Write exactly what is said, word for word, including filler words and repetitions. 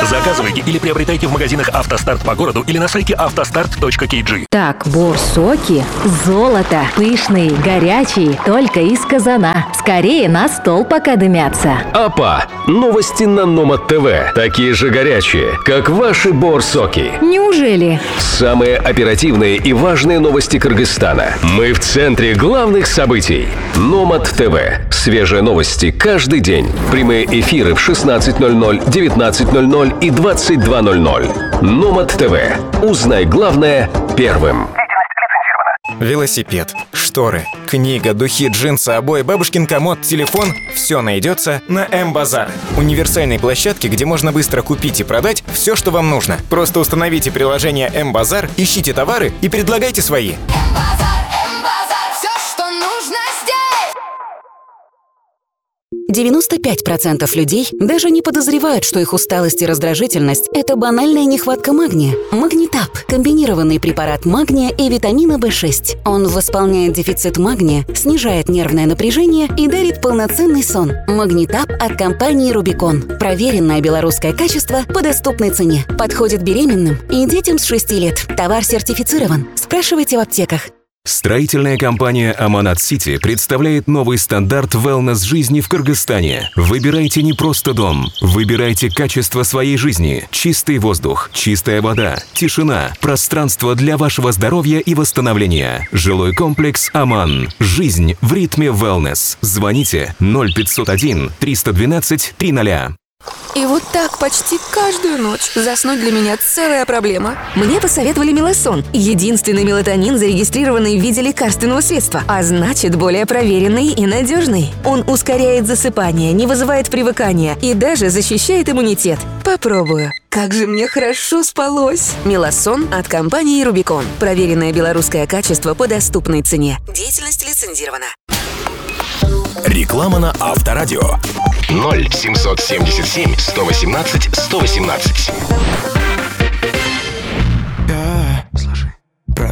Заказывайте или приобретайте в магазинах «АвтоСтарт» по городу или на сайте автостарт точка кей джи. Так, борсоки, золото, пышные, горячие, только из казана. Скорее на стол пока дымятся. Апа! Новости на Номад ТВ. Такие же горячие, как ваши борсоки. Неужели? Самые оперативные и важные новости Кыргызстана. Мы в центре главных событий. Номад ТВ. Свежие новости каждый день. Прямые эфиры в шестнадцать ноль ноль, девятнадцать ноль ноль и двадцать два ноль ноль. Номад ТВ. Узнай главное первым. Велосипед, шторы, книга, духи, джинсы, обои, бабушкин комод, телефон – все найдется на М-Базар. Универсальной площадке, где можно быстро купить и продать все, что вам нужно. Просто установите приложение М-Базар, ищите товары и предлагайте свои. девяносто пять процентов людей даже не подозревают, что их усталость и раздражительность – это банальная нехватка магния. Магнитап – комбинированный препарат магния и витамина бэ шесть. Он восполняет дефицит магния, снижает нервное напряжение и дарит полноценный сон. Магнитап от компании «Рубикон». Проверенное белорусское качество по доступной цене. Подходит беременным и детям с шести лет. Товар сертифицирован. Спрашивайте в аптеках. Строительная компания «Аманат Сити» представляет новый стандарт wellness-жизни в Кыргызстане. Выбирайте не просто дом, выбирайте качество своей жизни. Чистый воздух, чистая вода, тишина, пространство для вашего здоровья и восстановления. Жилой комплекс «Аман». Жизнь в ритме wellness. Звоните ноль пятьсот один триста двенадцать триста. И вот так почти каждую ночь заснуть для меня целая проблема. Мне посоветовали Мелосон. Единственный мелатонин, зарегистрированный в виде лекарственного средства, а значит, более проверенный и надежный. Он ускоряет засыпание, не вызывает привыкания и даже защищает иммунитет. Попробую. Как же мне хорошо спалось. Мелосон от компании «Рубикон». Проверенное белорусское качество по доступной цене. Деятельность лицензирована. Реклама на Авторадио. ноль семьсот семьдесят семь сто восемнадцать сто восемнадцать.